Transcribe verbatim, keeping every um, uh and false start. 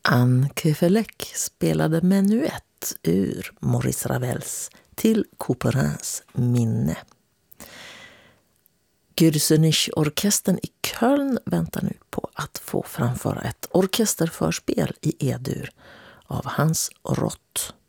Anne Kefelec spelade menuett ur Maurice Ravels till Couperins minne. Gürzenich-orkestern i Köln väntar nu på att få framföra ett orkesterförspel i E-dur av Hans Rott.